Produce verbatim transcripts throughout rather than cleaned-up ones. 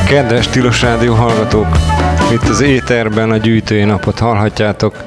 Kedves Tilos Rádió hallgatók! Itt az éterben a gyűjtői napot hallhatjátok.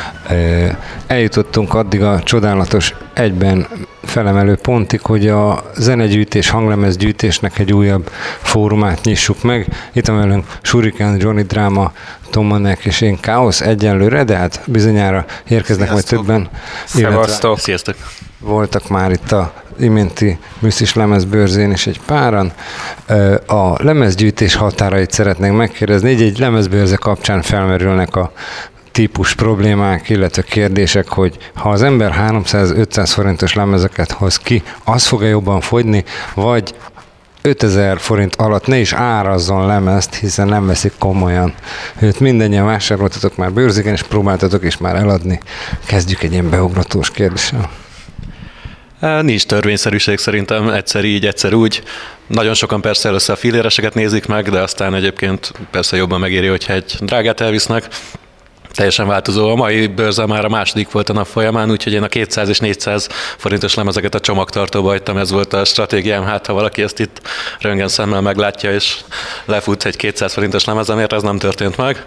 Eljutottunk addig a csodálatos egyben felemelő pontig, hogy a zenegyűjtés, hanglemezgyűjtésnek egy újabb fórumát nyissuk meg. Itt van velünk Shuriken, Johnny Drama, Tomanek és én Káosz egyenlőre, de hát bizonyára érkeznek majd többen. Szevasztok! Sziasztok! Voltak már itt a iménti Műszis lemezbőrzén is egy páran. A lemezgyűjtés határait szeretnénk megkérdezni, így egy lemezbőrze kapcsán felmerülnek a típus problémák, illetve kérdések, hogy ha az ember háromszáz-ötszáz forintos lemezeket hoz ki, az fog-e jobban fogyni, vagy ötezer forint alatt ne is árazzon lemezt, hiszen nem veszik komolyan. Őt mindannyian vásároltatok már bőrzéken, és próbáltatok is már eladni. Kezdjük egy ilyen beugratós kérdéssel. Nincs törvényszerűség szerintem, egyszer így, egyszer úgy. Nagyon sokan persze először a filléreseket nézik meg, de aztán egyébként persze jobban megéri, hogyha egy drágát elvisznek. Teljesen változó. A mai bőrze már a második volt a nap folyamán, úgyhogy én a kétszáz és négyszáz forintos lemezeket a csomagtartóba hagytam, ez volt a stratégiám. Hát ha valaki ezt itt röntgen szemmel meglátja és lefut egy kétszáz forintos lemezemért, ez nem történt meg.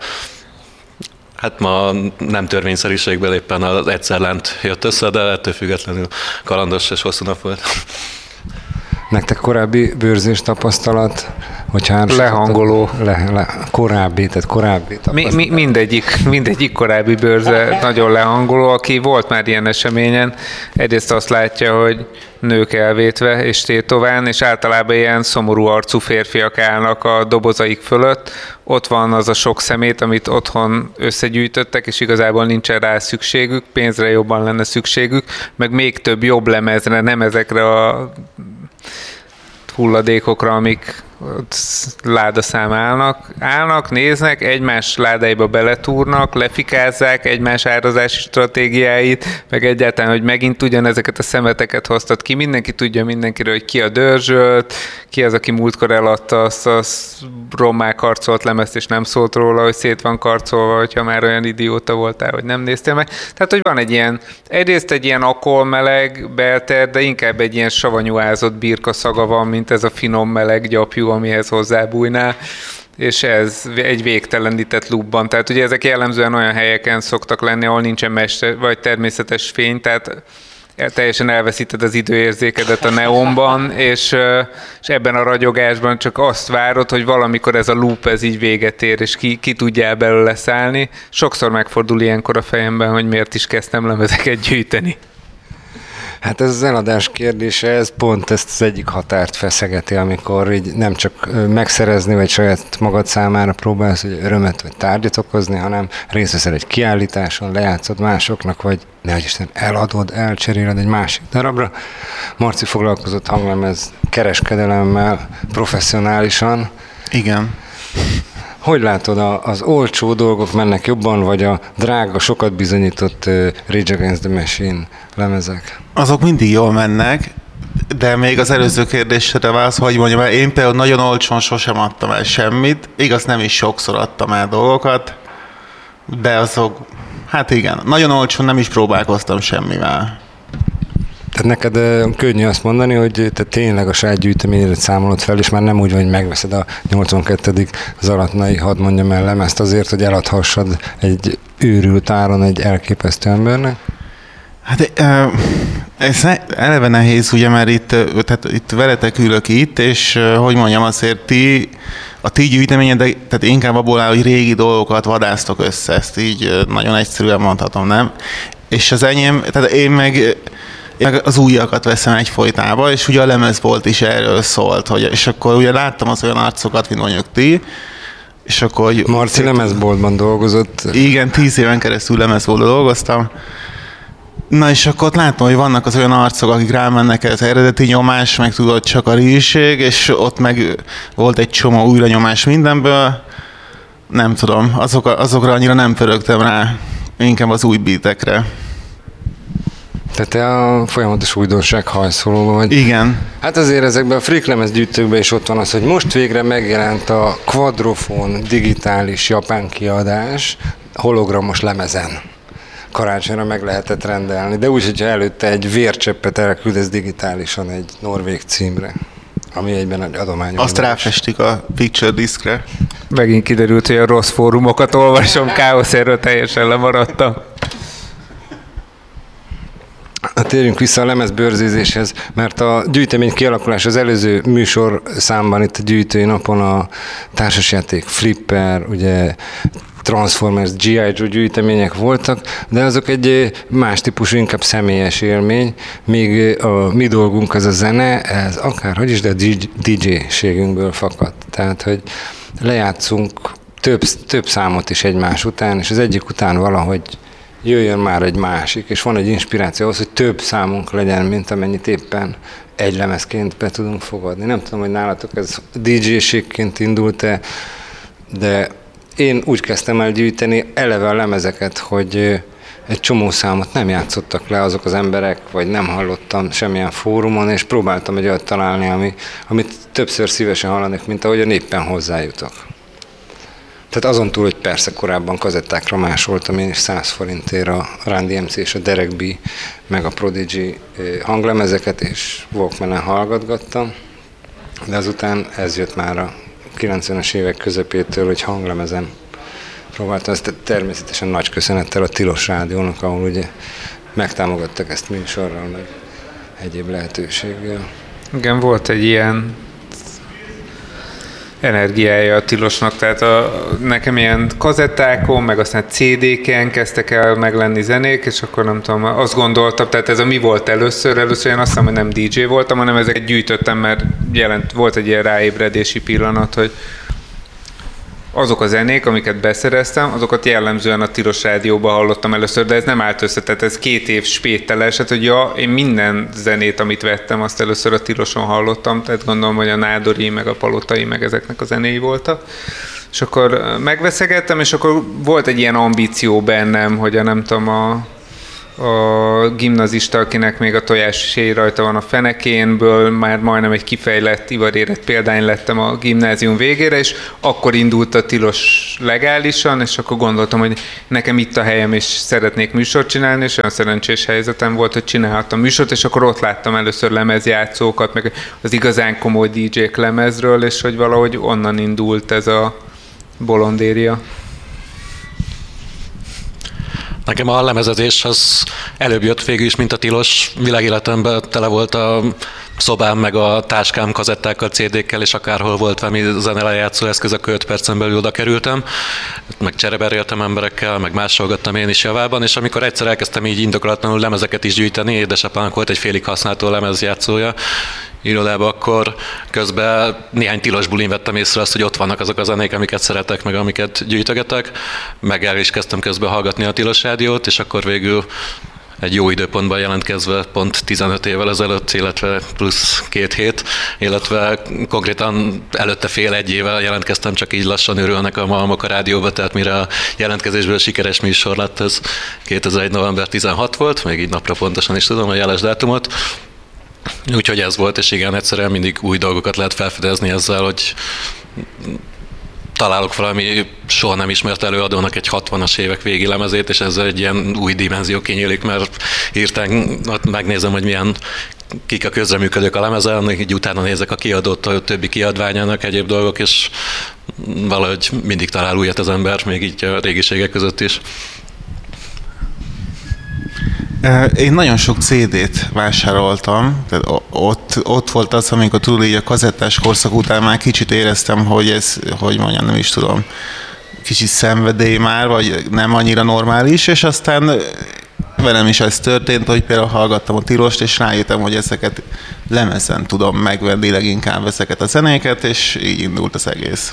Hát ma nem törvényszerűségből éppen az egyszer lent jött össze, de ettől függetlenül kalandos és hosszú nap volt. Nektek korábbi bőrzés tapasztalat? Hogyha Lehangoló. Le, le, korábbi, tehát korábbi tapasztalat. Mi, mi, mindegyik, mindegyik korábbi bőrze nagyon lehangoló. Aki volt már ilyen eseményen, egyrészt azt látja, hogy nők elvétve és tétován, és általában ilyen szomorú arcú férfiak állnak a dobozaik fölött. Ott van az a sok szemét, amit otthon összegyűjtöttek, és igazából nincsen rá szükségük, pénzre jobban lenne szükségük, meg még több jobb lemezre, nem ezekre a hulladékokra, amik ládaszám állnak, állnak, néznek, egymás ládáiba beletúrnak, lefikázzák egymás árazási stratégiáit, meg egyáltalán, hogy megint ugyanezeket a szemeteket hoztat ki. Mindenki tudja mindenkiről, hogy ki a dörzsölt, ki az, aki múltkor eladta azt a rommá karcolt lemezt, és nem szólt róla, hogy szét van karcolva, hogyha már olyan idióta voltál, hogy nem néztél meg. Tehát, hogy van egy ilyen, egyrészt egy ilyen akolmeleg belter, de inkább egy ilyen savanyúázott birka szaga van, mint ez a finom meleg gyapjú, amihez hozzábújnál, és ez egy végtelenített lúbban. Tehát ugye ezek jellemzően olyan helyeken szoktak lenni, ahol nincsen mester, vagy természetes fény, tehát teljesen elveszíted az időérzékedet a neonban, és, és ebben a ragyogásban csak azt várod, hogy valamikor ez a loop ez így véget ér, és ki, ki tudjál belőle szállni. Sokszor megfordul ilyenkor a fejemben, hogy miért is kezdtem lemezeket gyűjteni. Hát ez az eladás kérdése, ez pont ezt az egyik határt feszegeti, amikor így nem csak megszerezni, vagy saját magad számára próbálsz, hogy örömet vagy tárgyat okozni, hanem részt veszel egy kiállításon, lejátszod másoknak, vagy nehogy Isten eladod, elcseréled egy másik darabra. Marci foglalkozott hanglemez kereskedelemmel professzionálisan. Igen. Hogy látod, az olcsó dolgok mennek jobban, vagy a drága, sokat bizonyított uh, Rage Against the Machine lemezek? Azok mindig jól mennek, de még az előző kérdésre válasz, hogy mondjam el, én például nagyon olcsón sosem adtam el semmit, igaz nem is sokszor adtam el dolgokat, de azok, hát igen, nagyon olcsón nem is próbálkoztam semmivel. Tehát neked uh, könnyű azt mondani, hogy te tényleg a saját gyűjteményedet számolod fel, és már nem úgy van, hogy megveszed a nyolcvankettedik zaratnai, hadd mondjam el lemezt azért, hogy eladhassad egy őrült áron egy elképesztő embernek? Hát ez eleve nehéz, ugye, mert itt, tehát itt veletek ülök itt, és hogy mondjam, azért ti, a ti gyűjteményedek, tehát inkább abból áll, hogy régi dolgokat vadásztok össze, ezt így nagyon egyszerűen mondhatom, nem? És az enyém, tehát én meg meg az újakat veszem egyfolytában, és ugye a lemezbolt is erről szólt, hogy, és akkor ugye láttam az olyan arcokat, mint mondjuk ti, és akkor... Marci lemezboltban dolgozott. Igen, tíz éven keresztül lemezboltban dolgoztam. Na és akkor ott látom, hogy vannak az olyan arcok, akik rámennek az eredeti nyomás, meg tudod csak a rízség, és ott meg volt egy csomó újranyomás mindenből. Nem tudom, azok, azokra annyira nem pörögtem rá, inkább az új beatekre. Tehát te a folyamatos újdonság hajszolóban vagy. Igen. Hát azért ezekben a freaklemez gyűjtőkben is ott van az, hogy most végre megjelent a Quadrophone digitális japán kiadás hologramos lemezen. Karácsonyra meg lehetett rendelni, de úgy, hogyha előtte egy vércseppet elküldesz digitálisan egy norvég címre. ami egyben egy adomány. Azt ráfestik a picture diskre. Megint kiderült, hogy a rossz fórumokat olvasom, káosz erről teljesen lemaradtam. Térjünk vissza a lemezbőrzéshez, mert a gyűjtemény kialakulás az előző műsor számban, itt a gyűjtői napon a társasjáték Flipper, ugye Transformers, gé i. Joe gyűjtemények voltak, de azok egy más típusú, inkább személyes élmény, míg a mi dolgunk az a zene, ez akárhogy is, de a dé dzsé-ségünkből fakad. Tehát, hogy lejátszunk több, több számot is egymás után, és az egyik után valahogy jöjjön már egy másik, és van egy inspiráció ahhoz, hogy több számunk legyen, mint amennyit éppen egy lemezként be tudunk fogadni. Nem tudom, hogy nálatok ez dé dzsé-ségként indult-e, de én úgy kezdtem el gyűjteni eleve a lemezeket, hogy egy csomó számot nem játszottak le azok az emberek, vagy nem hallottam semmilyen fórumon, és próbáltam egy olyat találni, ami, amit többször szívesen hallanék, mint ahogyan éppen hozzájutok. Tehát azon túl, hogy persze korábban kazettákra másoltam én is száz forintért a Run dé em cé és a Derek B, meg a Prodigy hanglemezeket, és Walkmanen hallgatgattam, de azután ez jött már a kilencvenes évek közepétől, hogy hanglemezen próbáltam, ezt természetesen nagy köszönettel a Tilos Rádiónak, ahol ugye megtámogattak ezt műsorral, meg egyéb lehetőséggel. Igen, volt egy ilyen energiája a Tilosnak, tehát a, nekem ilyen kazettákon, meg aztán cé dé-ken kezdtek el meglenni zenék, és akkor nem tudom, azt gondoltam, tehát ez a mi volt először, először én azt hiszem, hogy nem dé dzsé voltam, hanem ezeket gyűjtöttem, mert jelent, volt egy ilyen ráébredési pillanat, hogy azok a zenék, amiket beszereztem, azokat jellemzően a Tilos Rádióban hallottam először, de ez nem állt össze, tehát ez két év spéttel esett, hogy ja, én minden zenét, amit vettem, azt először a Tiloson hallottam, tehát gondolom, hogy a Nádori, meg a Palotai, meg ezeknek a zenéi voltak. És akkor megveszegettem, és akkor volt egy ilyen ambíció bennem, hogy a nem tudom, a a gimnazista, akinek még a tojásséj rajta van a fenekénből, már majdnem egy kifejlett, ivarérett példány lettem a gimnázium végére, és akkor indult a tilos legálisan, és akkor gondoltam, hogy nekem itt a helyem, és szeretnék műsort csinálni, és olyan szerencsés helyzetem volt, hogy csinálhattam műsort, és akkor ott láttam először lemezjátszókat, meg az igazán komoly dé dzsé-k lemezről, és hogy valahogy onnan indult ez a bolondéria. Nekem a lemezezés az előbb jött végül is, mint a tilos. Világéletemben tele volt a szobám, meg a táskám kazettákkal, cé dé-kkel, és akárhol volt valami zenelejátszó eszköz, akkor öt percen belül oda kerültem. Meg csereberéltem emberekkel, meg másolgattam én is javában, és amikor egyszer elkezdtem így indokolatlanul lemezeket is gyűjteni, édesapának volt egy félig használható lemezjátszója irodába, akkor közben néhány tilos bulin vettem észre azt, hogy ott vannak azok a zenék, amiket szeretek, meg amiket gyűjtögetek, meg el is kezdtem közben hallgatni a Tilos Rádiót, és akkor végül egy jó időpontban jelentkezve, pont tizenöt évvel ezelőtt, illetve plusz két hét, illetve konkrétan előtte fél egy évvel jelentkeztem, csak így lassan örülnek a malmok a rádióba, tehát mire a jelentkezésből sikeres műsor lett, ez kétezer-egy november tizenhat volt, még így napra pontosan is tudom a jeles dátumot. Úgyhogy ez volt, és igen, egyszerűen mindig új dolgokat lehet felfedezni ezzel, hogy találok valami soha nem ismert előadónak egy hatvanas évek végi lemezét, és ezzel egy ilyen új dimenzió kinyílik, mert hirtelen megnézem, hogy milyen kik a közreműködők a lemezen, így utána nézek a kiadót, a többi kiadványának, egyéb dolgok, és valahogy mindig talál újat az ember, még így a régiségek között is. Én nagyon sok cé dét vásároltam, tehát ott, ott volt az, amikor tudod, így a kazettás korszak után már kicsit éreztem, hogy ez, hogy mondjam, nem is tudom, kicsit szenvedély már, vagy nem annyira normális, és aztán velem is ez történt, hogy például hallgattam a Tilost, és rájöttem, hogy ezeket lemezen tudom megvenni leginkább ezeket a zenéket, és így indult az egész.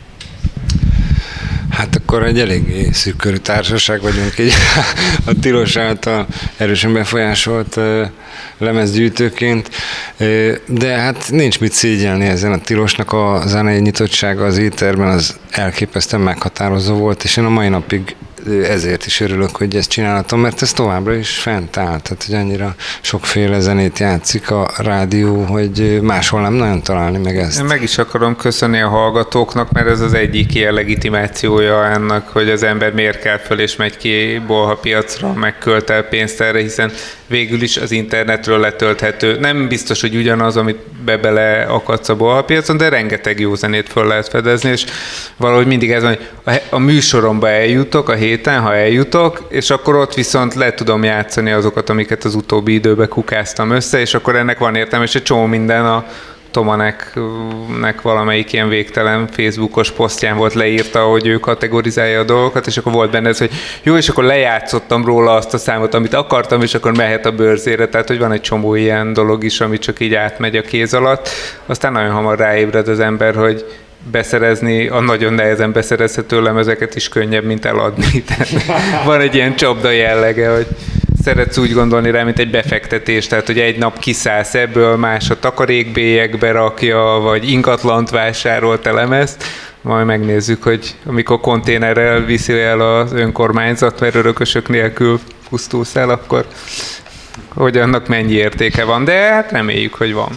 Hát akkor egy eléggé szűkkörű társaság vagyunk így a Tilos által erősen befolyásolt uh, lemezgyűjtőként, uh, de hát nincs mit szégyelni ezen. A Tilosnak a zenei nyitottsága az éterben az elképesztően meghatározó volt, és én a mai napig ezért is örülök, hogy ezt csinálhatom, mert ez továbbra is fent áll, tehát hogy annyira sokféle zenét játszik a rádió, hogy máshol nem nagyon találni meg ezt. Én meg is akarom köszönni a hallgatóknak, mert ez az egyik ilyen legitimációja ennek, hogy az ember miért kell föl és megy ki bolha piacra, meg költ el pénzt erre, hiszen végül is az internetről letölthető. Nem biztos, hogy ugyanaz, amit be bele akadsz a bolhapiacon, de rengeteg jó zenét föl lehet fedezni, és valahogy mindig ez van, hogy a műsoromba eljutok a héten, ha eljutok, és akkor ott viszont le tudom játszani azokat, amiket az utóbbi időben kukáztam össze, és akkor ennek van értelme, és egy csomó minden a Tomanek valamelyik ilyen végtelen Facebookos posztján volt leírta, hogy ő kategorizálja a dolgokat, és akkor volt benne ez, hogy jó, és akkor lejátszottam róla azt a számot, amit akartam, és akkor mehet a bőrzére, tehát hogy van egy csomó ilyen dolog is, ami csak így átmegy a kéz alatt. Aztán nagyon hamar ráébred az ember, hogy beszerezni a nagyon nehezen beszerezhető lemezeket is könnyebb, mint eladni. Tehát van egy ilyen csapda jellege, hogy szeretsz úgy gondolni rá, mint egy befektetés, tehát hogy egy nap kiszállsz ebből, más a takarékbélyekbe rakja, vagy ingatlant vásárolt elemezt, majd megnézzük, hogy amikor konténerrel viszi el az önkormányzat, mert örökösök nélkül pusztulsz el, akkor hogy annak mennyi értéke van, de hát reméljük, hogy van.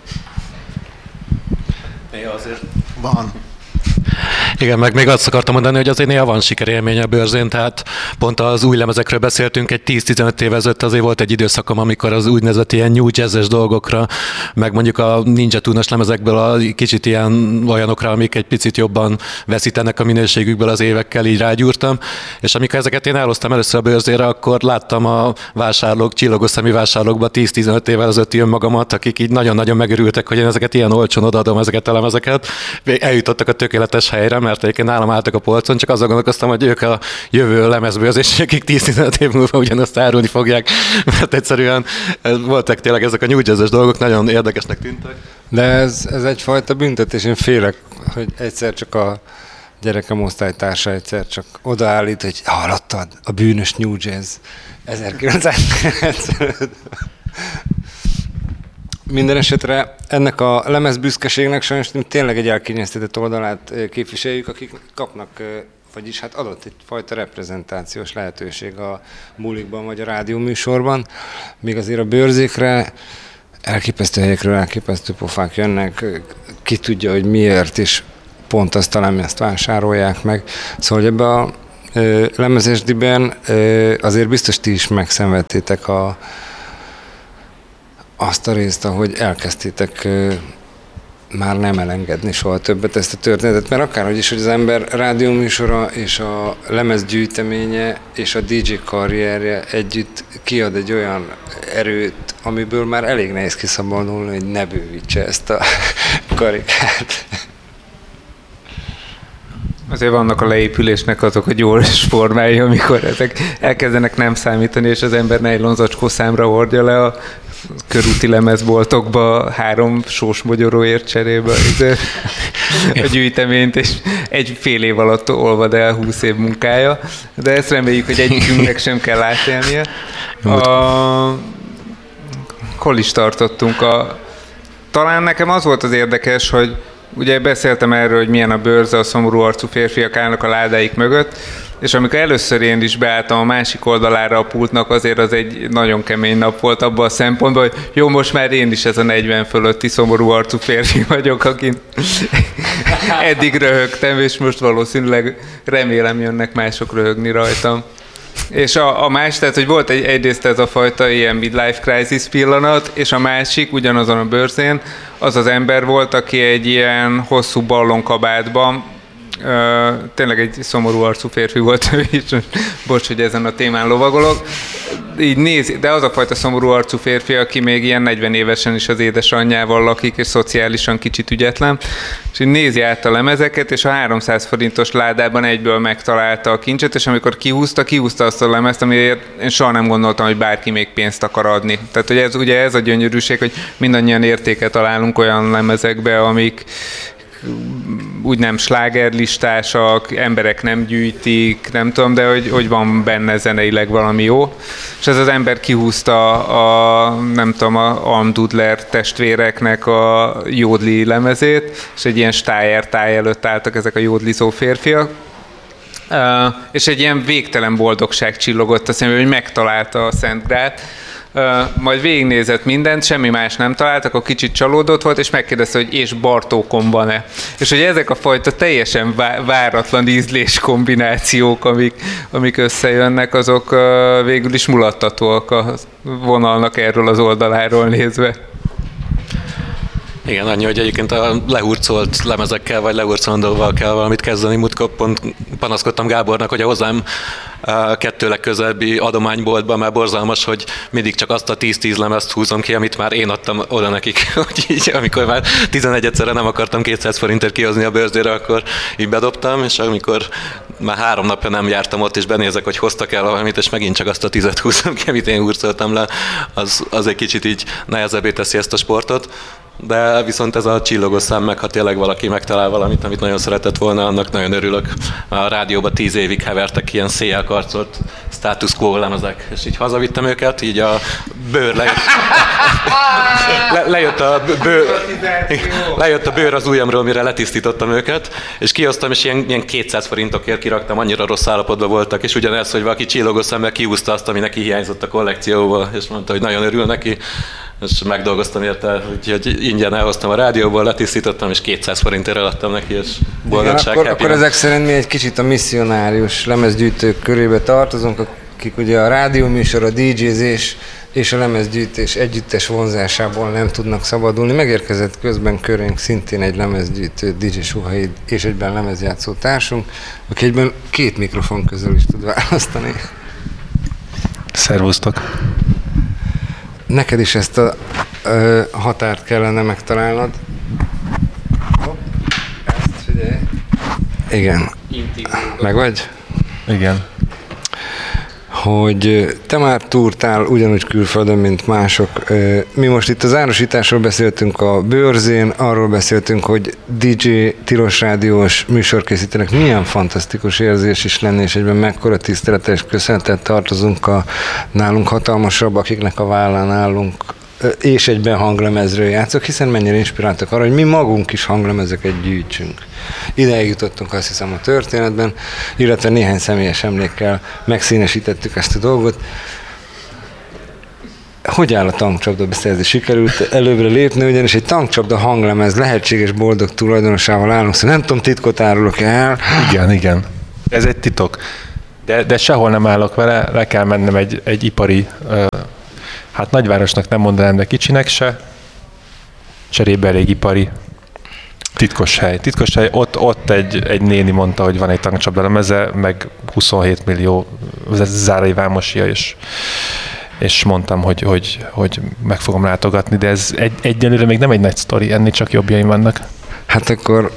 Néha azért Van. Igen, meg még azt akartam mondani, hogy azért néha van sikerélmény a bőrzén, tehát pont az új lemezekről beszéltünk, egy tíz-tizenöt év ezelőtt azért volt egy időszakom, amikor az úgynevezett ilyen new jazzes dolgokra, meg mondjuk a Ninja Tune-os lemezekből a kicsit ilyen olyanokra, amik egy picit jobban veszítenek a minőségükből az évekkel, így rágyúrtam, és amikor ezeket én elhoztam először a bőrzére, akkor láttam a vásárlók, csillogó szemű vásárlókba tíz-tizenöt évvel ezelőtt jön magamat, akik így nagyon-nagyon megörültek, hogy én ezeket ilyen olcsón odaadom, ezeket a lemezeket. Eljutottak a tökéletes helyre, mert egyébként nálam álltak a polcon, csak azzal gondolkoztam, hogy ők a jövő lemezbőrzések, akik tíz-tizenöt év múlva ugyanazt árulni fogják, mert egyszerűen voltak tényleg ezek a new jazzes dolgok, nagyon érdekesnek tűntek. De ez, ez egyfajta büntetés, én félek, hogy egyszer csak a gyerekem osztálytársa egyszer csak odaállít, hogy hallottad, a bűnös new jazz ezerkilencszázkilencvenöt. Minden esetre ennek a lemezbüszkeségnek sajnos tényleg egy elkényeztetett oldalát képviseljük, akik kapnak, vagyis hát adott egyfajta reprezentációs lehetőség a bulikban vagy a rádióműsorban, míg azért a bőrzékre elképesztő helyekről elképesztő pofák jönnek, ki tudja, hogy miért, és pont azt a lemezt vásárolják meg. Szóval hogy ebbe a lemezesdiben azért biztos ti is megszenvedtétek a azt a részt, ahogy elkezdtétek már nem elengedni soha többet ezt a történetet, mert akárhogy is, hogy az ember rádióműsora és a lemezgyűjteménye és a dé dzsé karrierje együtt kiad egy olyan erőt, amiből már elég nehéz kiszabadulni, hogy ne bővítse ezt a karikát. Azért vannak a leépülésnek azok a gyors formái, amikor ezek elkezdenek nem számítani, és az ember nejlonzacskó számra hordja le a körúti lemezboltokba három sós mogyoróért cserébe a gyűjteményt, és egy fél év alatt olvad el húsz év munkája, de ezt reméljük, hogy egyikünknek sem kell átélnie. A... Hol is tartottunk? A... Talán nekem az volt az érdekes, hogy ugye beszéltem erről, hogy milyen a bőrze, a szomorú arcú férfiak állnak a ládáik mögött, és amikor először én is beálltam a másik oldalára a pultnak, azért az egy nagyon kemény nap volt abban a szempontból, hogy jó, most már én is ez a negyven fölötti szomorú arcú férfi vagyok, akin eddig röhögtem, és most valószínűleg remélem jönnek mások röhögni rajtam. És a, a más, tehát hogy volt egy, egyrészt ez a fajta ilyen midlife crisis pillanat, és a másik ugyanazon a bőrzén az az ember volt, aki egy ilyen hosszú ballonkabátban, ö, tényleg egy szomorú arcú férfi volt ő is, bocs, hogy ezen a témán lovagolok, így nézi, de az a fajta szomorú arcú férfi, aki még ilyen negyven évesen is az édesanyjával lakik, és szociálisan kicsit ügyetlen, és így nézi át a lemezeket, és a háromszáz forintos ládában egyből megtalálta a kincset, és amikor kihúzta, kihúzta azt a lemezt, amiért én soha nem gondoltam, hogy bárki még pénzt akar adni. Tehát hogy ez, ugye ez a gyönyörűség, hogy mindannyian értéket találunk olyan lemezekbe, amik úgy nem slágerlistásak, emberek nem gyűjtik, nem tudom, de hogy, hogy van benne zeneileg valami jó. És ez az ember kihúzta a, nem tudom, a Almdudler testvéreknek a jódli lemezét, és egy ilyen stájertáj előtt álltak ezek a jódlizó férfiak. Uh, és egy ilyen végtelen boldogság csillogott a szemben, hogy megtalálta a Szent Grát. majd végignézett mindent, semmi más nem talált, akkor kicsit csalódott volt, és megkérdezte, hogy és Bartókon van-e. És hogy ezek a fajta teljesen váratlan ízlés kombinációk, amik, amik összejönnek, azok végül is mulattatóak a vonalnak erről az oldaláról nézve. Igen, annyi, hogy egyébként a lehurcolt lemezekkel, vagy lehurcolandóval kell valamit kezdeni. Múltkor pont panaszkodtam Gábornak, hogy a hozzám kettő legközelebbi adományboltban már borzalmas, hogy mindig csak azt a tíz-tíz lemezt húzom ki, amit már én adtam oda nekik. Hogy így, amikor már tizenegyedszerre nem akartam kétszáz forintért kihozni a bőrzére, akkor így bedobtam, és amikor már három napja nem jártam ott, és benézek, hogy hoztak el valamit, és megint csak azt a tízet húzom ki, amit én hurcoltam le, az, az egy kicsit így nehezebbé teszi ezt a sportot. De viszont ez a csillogó szám meg, ha tényleg valaki megtalál valamit, amit nagyon szeretett volna, annak nagyon örülök. A rádióban tíz évig hevertek ilyen széjjel karcolt status quo lemezek, és így hazavittem őket, így a bőr lejött, le, lejött, a bőr, lejött a bőr az ujjamról, mire letisztítottam őket, és kihoztam, és ilyen, ilyen kétszáz forintokért kiraktam, annyira rossz állapotban voltak, és ugyanez, hogy valaki csillogó szemmel kihúzta azt, ami neki hiányzott a kollekcióból, és mondta, hogy nagyon örül neki, és megdolgoztam érte, úgyhogy ingyen elhoztam a rádióból, letisztítottam, és kétszáz forintért eladtam neki, és boldogság. Igen, akkor, akkor ezek szerint mi egy kicsit a misszionárius lemezgyűjtők körébe tartozunk, akik ugye a rádióműsor, a dé jézés és a lemezgyűjtés együttes vonzásából nem tudnak szabadulni. Megérkezett közben körénk szintén egy lemezgyűjtő, dé dzsé Suhai és egyben lemezjátszó társunk, aki egyben két mikrofon közül is tud választani. Szervusztok! Neked is ezt a ö, határt kellene megtalálnod. Hopp, ezt figyelj. Igen. Meg vagy? Igen. Hogy te már túrtál ugyanúgy külföldön, mint mások. Mi most itt az árusításról beszéltünk a bőrzén, arról beszéltünk, hogy dé dzsé Tilos Rádiós műsorkészítőnek milyen fantasztikus érzés is lenne, és egyben mekkora tisztelettel és köszönetet tartozunk a nálunk hatalmasabb, akiknek a vállán állunk, és egyben hanglemezről játszok, hiszen mennyire inspiráltak arra, hogy mi magunk is hanglemezeket gyűjtsünk. Ideig jutottunk, azt hiszem, a történetben, illetve néhány személyes emlékkel megszínesítettük ezt a dolgot. Hogy áll a tankcsapda beszerzés? Sikerült előbbre lépni, ugyanis egy tankcsapda hanglemez lehetséges boldog tulajdonosával állunk, szóval nem tudom, titkot árulok el. Igen, igen. Ez egy titok. De, de sehol nem állok vele, le kell mennem egy, egy ipari, uh, hát nagyvárosnak nem mondanám, de kicsinek se, cserébe elég ipari. Titkos hely. Titkos hely, ott, ott egy, egy néni mondta, hogy van egy tankcsapda lemeze, meg huszonhét millió Zárai Vámosia, és, és mondtam, hogy, hogy, hogy meg fogom látogatni, de ez egy, egyelőre még nem egy nagy sztori, ennél csak jobbjaim vannak. Hát akkor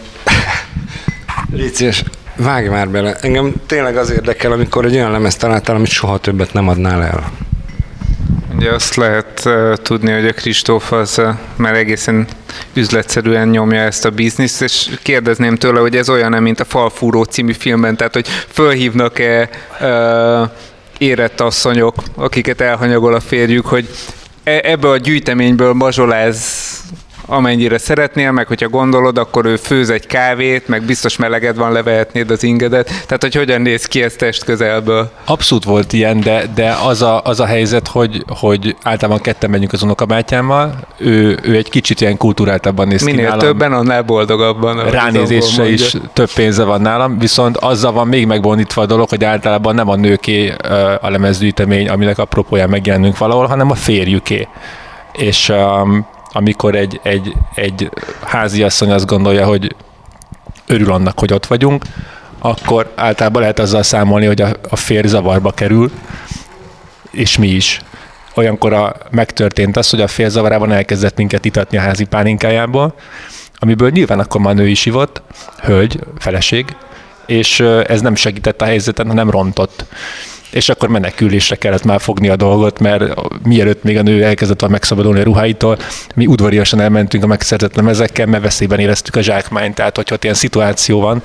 légy szíves, vágj már bele. Engem tényleg az érdekel, amikor egy olyan lemezt találtál, amit soha többet nem adnál el. Ugye azt lehet uh, tudni, hogy a Kristóf az uh, már egészen üzletszerűen nyomja ezt a bizniszt, és kérdezném tőle, hogy ez olyan, mint a Falfúró című filmben, tehát hogy fölhívnak-e uh, érett asszonyok, akiket elhanyagol a férjük, hogy e- ebből a gyűjteményből mazsoláz amennyire szeretnél, meg hogyha gondolod, akkor ő főz egy kávét, meg biztos meleged van, levehetnéd az ingedet. Tehát, hogy hogyan néz ki ez testközelből? Abszolút volt ilyen, de, de az, a, az a helyzet, hogy, hogy általában ketten megyünk az unokabátyámmal, ő, ő egy kicsit ilyen kultúráltabban néz ki Minél nálam. többen, annál boldogabban. Ránézésre is több pénze van nálam, viszont azzal van még megbonítva a dolog, hogy általában nem a nőké a lemezgyűjtemény, aminek apropóján megjelenünk valahol, hanem a férjüké. És um, amikor egy, egy, egy háziasszony azt gondolja, hogy örül annak, hogy ott vagyunk, akkor általában lehet azzal számolni, hogy a, a férj zavarba kerül, és mi is. Olyankor a, megtörtént az, hogy a férj zavarában elkezdett minket itatni a házi pálinkájából, amiből nyilván akkor már nő is ivott, hölgy, feleség, és ez nem segített a helyzeten, hanem rontott. És akkor menekülésre kellett már fogni a dolgot, mert mielőtt még a nő elkezdett volna megszabadulni a ruháitól, mi udvariasan elmentünk a megszerzett lemezekkel, mert veszélyben éreztük a zsákmányt. Tehát, hogyha ott ilyen szituáció van,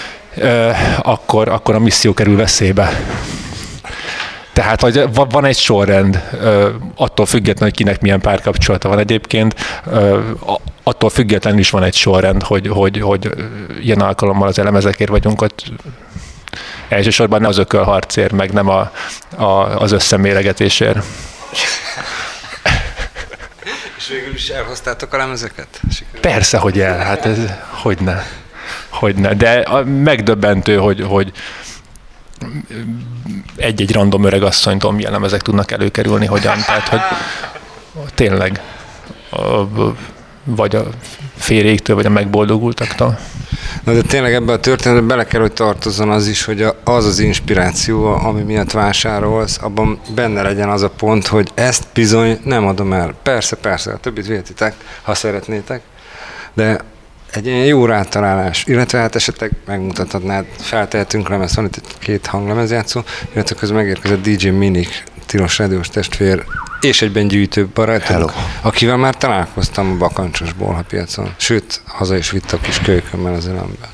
akkor, akkor a misszió kerül veszélybe. Tehát, hogy van egy sorrend, attól függetlenül, hogy kinek milyen párkapcsolata van egyébként, attól függetlenül is van egy sorrend, hogy, hogy, hogy ilyen alkalommal az elemezekért vagyunk ott. Elsősorban nem az ökölharcért, meg nem a, a, az összeméregetésért. És végül is elhoztátok a lemezeket? Sikerül. Persze, hogy el, hát ez hogyne. Hogyne. De a, megdöbbentő, hogy, hogy egy-egy random öregasszonytól milyen lemezek tudnak előkerülni, hogyan. Tehát, hogy tényleg vagy a férjéktől, vagy a megboldogultaktól. Na de tényleg ebben a történetben bele kell, hogy tartozzon az is, hogy az az inspiráció, ami miatt vásárolsz, abban benne legyen az a pont, hogy ezt bizony nem adom el. Persze, persze, a többit vihetitek, ha szeretnétek, de egy ilyen jó rátalálás, illetve hát esetleg megmutathatnád, feltehetünk lemez, van itt két hanglemezjátszó, illetve közben megérkezett dé dzsé Minik, Tilos rádiós testvér, és egyben gyűjtő barátunk, akivel már találkoztam a Bakancsos bolhapiacon. Sőt, haza is vitt a kis kölykömmel az ölembe.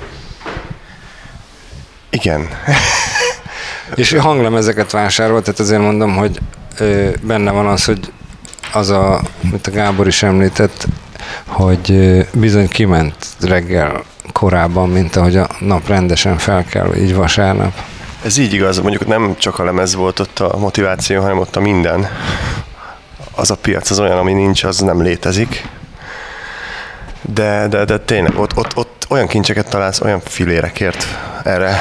Igen. És hanglemezeket vásárolt, tehát azért mondom, hogy ö, benne van az, hogy az a, mint a Gábor is említett, hogy ö, bizony kiment reggel korábban, mint ahogy a nap rendesen fel kell, így vasárnap. Ez így igaz, mondjuk nem csak a lemez volt ott a motiváció, hanem ott a minden. Az a piac az olyan, ami nincs, az nem létezik. De, de, de tényleg, ott, ott, ott olyan kincseket találsz, olyan filérekért erre,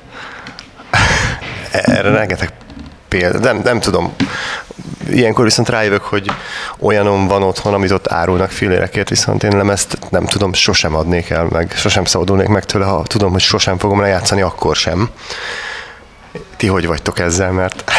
erre rengeteg példa. Nem, nem tudom. Ilyenkor viszont rájövök, hogy olyanom van otthon, amit ott árulnak filérekért, viszont én lemezt nem tudom, sosem adnék el, meg sosem szabadulnék meg tőle, ha tudom, hogy sosem fogom lejátszani, akkor sem. Ti hogy vagytok ezzel, mert...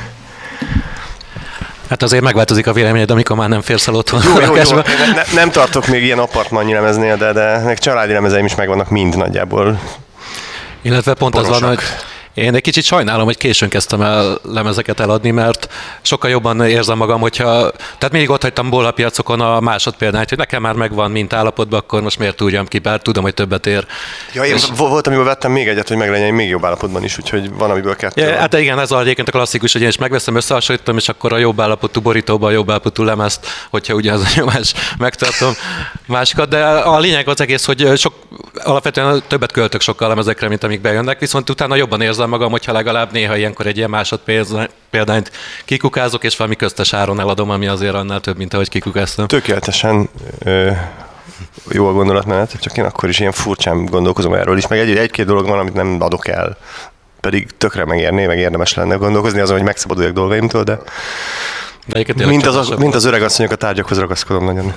Hát azért megváltozik a véleményed, amikor már nem férsz el otthon. Jó, jó, jó. Ne, ne, nem tartok még ilyen apartmannyi lemeznél, de, de még családi lemezeim is megvannak mind nagyjából. Illetve pont Porosak. az van, hogy én egy kicsit sajnálom, hogy későn kezdtem el lemezeket eladni, mert sokkal jobban érzem magam, hogyha... Tehát mindig ott hagytam bolhapiacokon a másodpéldányt, hogy nekem már megvan mint állapotban, akkor most miért tudjam ki, bár tudom, hogy többet ér. Ja, én és... volt, amiből vettem még egyet, hogy meglegyen még jobb állapotban is, úgyhogy van, amiből kettő. Ja, hát igen, ez egyébként a klasszikus, hogy én is megveszem, összehasonlítom, és akkor a jobb állapotú borítóban a jobb állapotú lemezt, hogyha ugye az a nyomás megtartom másikat. De a lényeg az egész, hogy sok, alapvetően többet költök sokkal lemezekre, mint amik bejönnek, viszont utána jobban érzem magam, hogyha legalább néha ilyenkor egy ilyen másodpéldányt kikukázok, és valami köztes áron eladom, ami azért annál több, mint ahogy kikukáztam. Tökéletesen ö, jó a gondolatmenet, csak én akkor is ilyen furcsán gondolkozom erről is, meg egy, egy-két dolog van, amit nem adok el, pedig tökre megérné, meg érdemes lenne gondolkozni azon, hogy megszabaduljak dolgaimtól, de, de mint, az, mint az öreg asszonyok a tárgyakhoz ragaszkodom nagyon.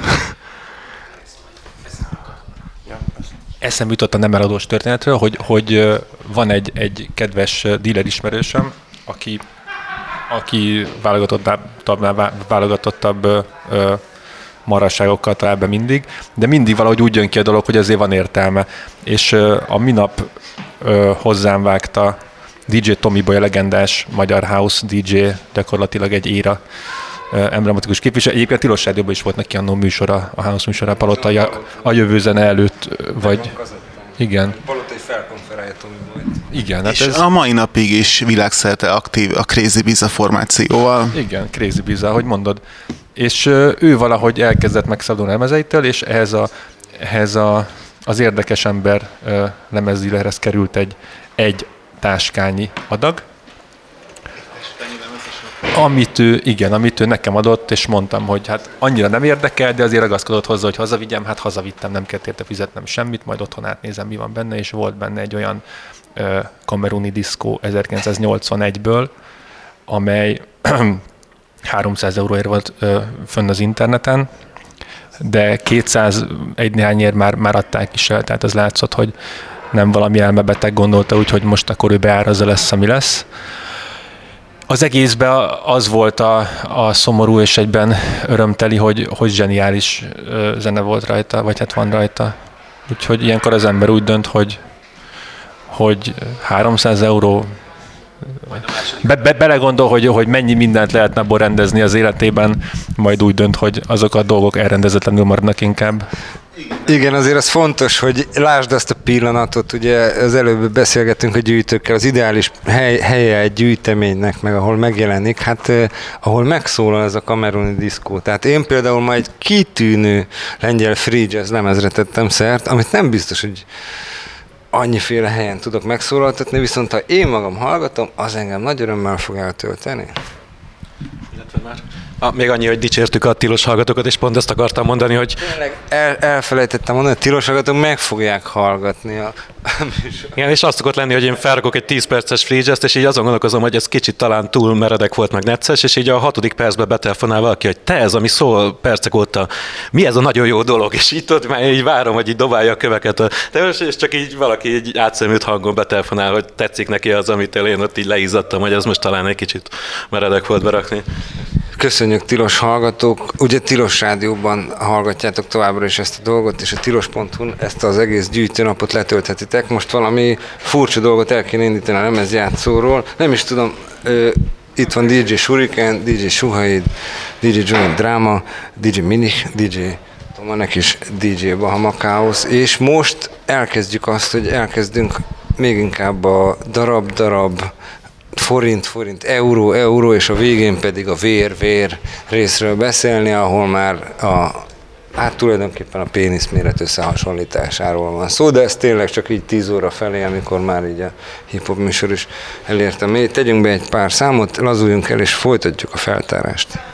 Eszembe jutott a nem eladós történetről, hogy, hogy van egy, egy kedves dealer ismerősöm, aki, aki válogatottabb, válogatottabb marasságokkal talál be mindig, de mindig valahogy úgy jön ki a dolog, hogy azért van értelme. És a minap hozzám vágta dé dzsé Tomi Boy, a legendás magyar house dé dzsé, gyakorlatilag egy éra emblematikus képviselő. Egyébként Tilos Rádióban is volt neki annó műsora, a house műsora, a Palotai a, a jövő zene előtt, vagy... Igen. Palotai felkonferálja Tomi Boyt. Igen. Hát és ez... a mai napig is világszerte aktív a Crazy Biza formációval. Igen, Crazy Biza, ahogy mondod. És ő valahogy elkezdett megszabadulni a lemezeitől, és ehhez, a, ehhez a, az érdekes ember lemezdílerhez került egy, egy táskányi adag, Amit ő, igen, amit ő nekem adott, és mondtam, hogy hát annyira nem érdekel, de azért ragaszkodott hozzá, hogy hazavigyem, hát hazavittem, nem kellett érte fizetnem semmit, majd otthon átnézem, mi van benne, és volt benne egy olyan uh, kameruni diszkó ezerkilencszáznyolcvanegyből, amely háromszáz euróért volt uh, fönn az interneten, de kétszázegy néhányért már, már adták is el, tehát ez látszott, hogy nem valami elmebeteg gondolta, úgyhogy most akkor ő beárazza lesz, ami lesz. Az egészben az volt a, a szomorú és egyben örömteli, hogy, hogy zseniális zene volt rajta, vagy hát van rajta. Úgyhogy ilyenkor az ember úgy dönt, hogy, hogy háromszáz euró, be, be, belegondol, hogy, hogy mennyi mindent lehetne abból rendezni az életében, majd úgy dönt, hogy azok a dolgok elrendezetlenül maradnak inkább. Igen, azért az fontos, hogy lásd azt a pillanatot, ugye az előbb beszélgettünk a gyűjtőkkel, az ideális hely, helye egy gyűjteménynek, meg ahol megjelenik, hát eh, ahol megszólal ez a kameruni diszkó. Tehát én például ma egy kitűnő lengyel free jazz lemezre tettem szert, amit nem biztos, hogy annyiféle helyen tudok megszólaltatni, viszont ha én magam hallgatom, az engem nagy örömmel fog eltölteni. Illetve már A, még annyi, hogy dicsértük a tilos hallgatókat, és pont ezt akartam mondani, hogy Tényleg el, elfelejtettem mondani, hogy tilos hallgatók meg fogják hallgatni a műsor. igen, és azt szokott lenni, hogy én felrakok egy tíz perces free jazz-t, és így azon gondolkozom, hogy ez kicsit talán túl meredek volt, meg necces, és így a hatodik percben betelefonál valaki, hogy te ez, ami szól percek óta, mi ez a nagyon jó dolog, és így tudod, már így várom, hogy így dobálja a köveket. De most és csak így valaki így átszemült hangon betelefonál, hogy tetszik neki az, amit én ott így leizzadtam, hogy ez most talán egy kicsit meredek volt berakni. Köszönjük, tilos hallgatók! Ugye Tilos Rádióban hallgatjátok továbbra is ezt a dolgot, és a tilos pont hu-n ezt az egész gyűjtőnapot letölthetitek. Most valami furcsa dolgot el kéne indítani a lemezjátszóról. Nem is tudom, ö, itt van dé dzsé Shuriken, dé dzsé Suhaid, dé dzsé Johnny Drama, dé dzsé Minich, dé dzsé Tomanek és dé dzsé Bahama Chaos, és most elkezdjük azt, hogy elkezdünk még inkább a darab-darab forint, forint, euró, euró, és a végén pedig a vér, vér részről beszélni, ahol már a, hát tulajdonképpen a péniszméret összehasonlításáról van szó, de ez tényleg csak így tíz óra felé, amikor már így a hip-hop műsor is elérte. Tegyünk be egy pár számot, lazuljunk el, és folytatjuk a feltárást.